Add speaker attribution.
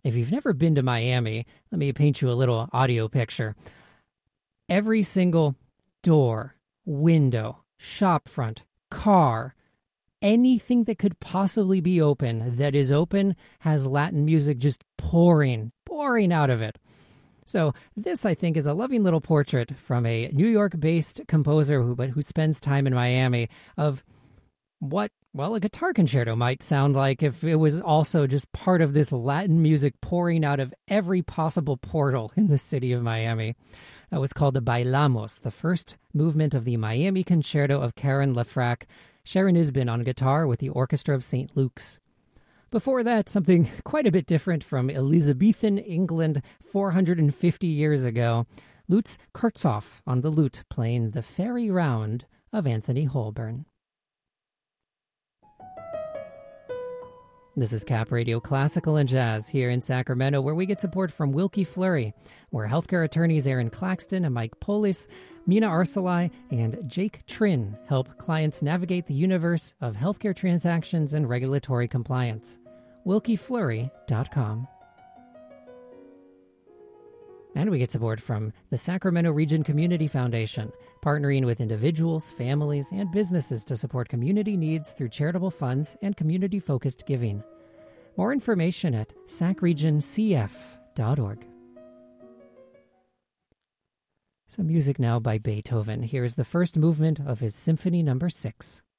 Speaker 1: If you've never been to Miami, let me paint you a little audio picture. Every single door, window, shop front, car, anything that could possibly be open that is open has Latin music just pouring out of it. So this, I think, is a loving little portrait from a New York-based composer who spends time in Miami of what, well, a guitar concerto might sound like if it was also just part of this Latin music pouring out of every possible portal in the city of Miami. That was called the Bailamos, the first movement of the Miami Concerto of Karen LaFrac. Sharon Isbin on guitar with the Orchestra of St. Luke's. Before that, something quite a bit different from Elizabethan England 450 years ago. Lutz Kurtzoff on the lute playing the Fairy Round of Anthony Holborn. This is Cap Radio Classical and Jazz here in Sacramento, where we get support from Wilkie Fleury, where healthcare attorneys Aaron Claxton and Mike Polis, Mina Arcelai, and Jake Trin help clients navigate the universe of healthcare transactions and regulatory compliance. WilkieFleury.com. And we get support from the Sacramento Region Community Foundation, partnering with individuals, families, and businesses to support community needs through charitable funds and community-focused giving. More information at sacregioncf.org. Some music now by Beethoven. Here is the first movement of his Symphony No. 6.